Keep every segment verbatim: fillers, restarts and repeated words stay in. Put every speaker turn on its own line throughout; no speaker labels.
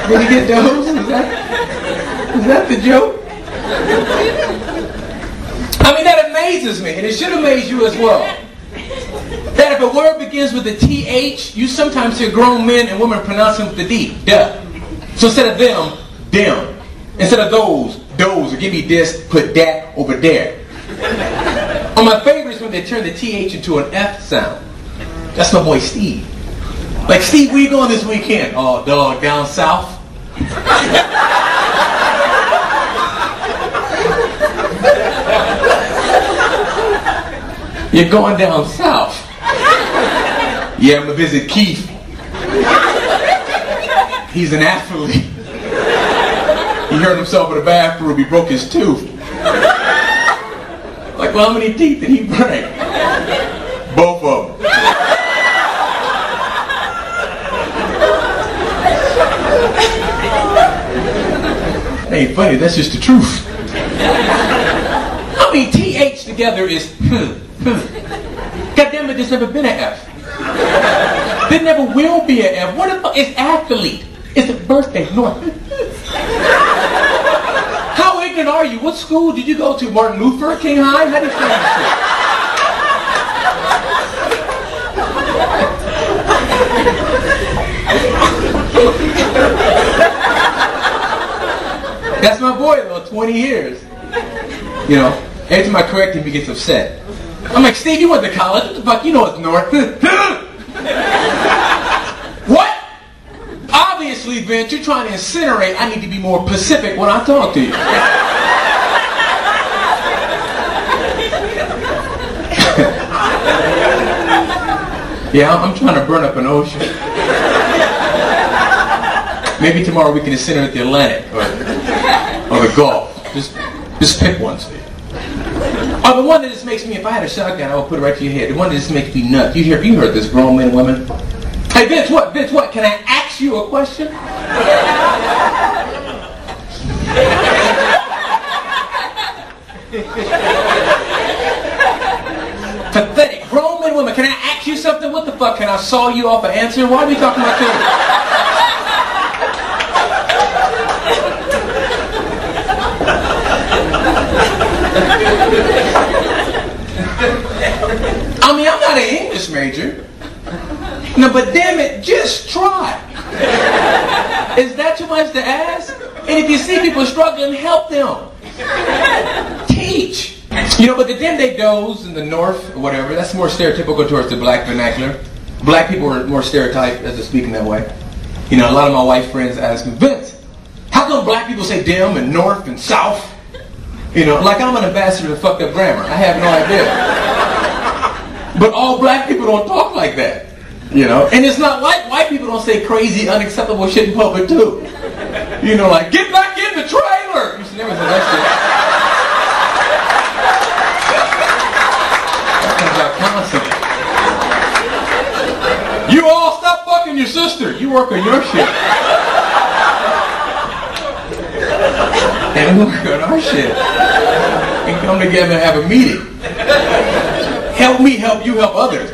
Did he get those? Is that, is that the joke? I mean, that amazes me, and it should amaze you as well. That if a word begins with the T H, you sometimes hear grown men and women pronouncing with the D. Duh. So instead of them, them. Instead of those, those. Or give me this, put that over there. On my favorites when they turn the T H into an F sound. That's my boy Steve. Like, Steve, where you going this weekend? Oh, dog, down south. You're going down south. Yeah, I'm gonna visit Keith. He's an athlete. He hurt himself in the bathroom. He broke his tooth. Like, well, how many teeth did he break? Both of them. That ain't funny. That's just the truth. I mean, T H together is hmm, hmm. God damn it, there's never been an F. There never will be an F. What the fuck? It's athlete. It's a birthday. No. How ignorant are you? What school did you go to? Martin Luther King High? How did you find this? That's my boy though, twenty years. You know, every time I correct him, he gets upset. I'm like, Steve, you went to college. What the fuck? You know it's North. What? Obviously, Vince, you're trying to incinerate. I need to be more Pacific when I talk to you. Yeah, I'm, I'm trying to burn up an ocean. Maybe tomorrow we can incinerate the Atlantic or, or the Gulf. Just, just pick one, Steve. Oh, the one that just makes me, if I had a shotgun, I would put it right to your head. The one that just makes me nuts. You hear, you heard this, grown men and women. Hey, Vince, what? Vince, what? Can I ask you a question? Pathetic. Grown men and women, can I ask you something? What the fuck? Can I saw you off an answer? Why are we talking about this? I mean, I'm not an English major. No, but damn it, just try. Is that too much to ask? And if you see people struggling, help them. Teach. You know, but the them they does in the North or whatever, that's more stereotypical towards the black vernacular. Black people are more stereotyped as they're speaking that way. You know, a lot of my white friends ask me, Vince, how come black people say them and North and South? You know, like I'm an ambassador to fucked up grammar. I have no idea. But all black people don't talk like that. You know? And it's not like white people don't say crazy, unacceptable shit in public too. You know, like, get back in the trailer! You should never say that shit. That comes out constantly. You all stop fucking your sister. You work on your shit. And we work on our shit. And come together and have a meeting. Help me help you help others.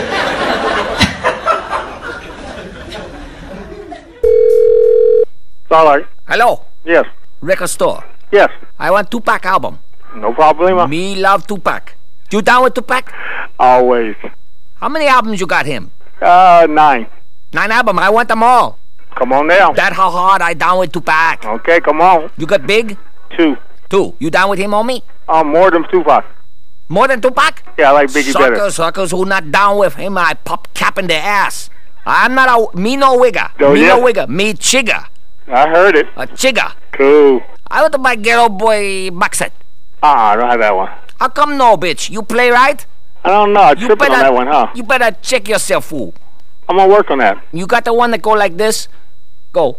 Sorry.
Hello?
Yes.
Record store.
Yes.
I want Tupac album.
No problem.
Me love Tupac. You down with Tupac?
Always.
How many albums you got him?
Uh, nine.
Nine albums. I want them all.
Come on down.
That how hard I down with Tupac.
Okay, come on.
You got Big?
Two.
Two. You down with him, homie?
Uh, more than Tupac.
More than Tupac?
Yeah, I like Biggie
suckers,
better.
Suckers who not down with him, I pop cap in their ass. I'm not a, me no wigger.
Oh,
me
yeah?
no wigger. Me chigger.
I heard it.
A chigger.
Cool.
I want to buy Ghetto Boy box set.
Ah, uh, I don't have that one.
How come no, bitch? You play right?
I don't know. I'm
You
tripping
better,
on that one, huh?
You better check yourself, fool.
I'm gonna work on that.
You got the one that go like this? Go.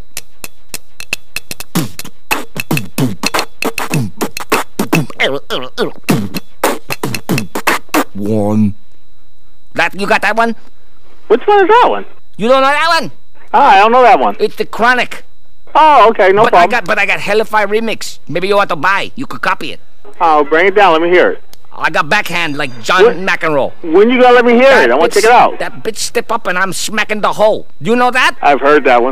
One. That you got that one?
Which one is that one?
You don't know that one?
Ah, I don't know that one.
It's the Chronic.
Oh, okay, no
but
problem.
I got, but I got Hellify remix. Maybe you want to buy. You could copy it.
Oh, bring it down. Let me hear it.
I got backhand like John
what?
McEnroe.
When you gonna let me hear
that
it? I want to
bitch,
check it out.
That bitch step up and I'm smacking the hole. You know that?
I've heard that one.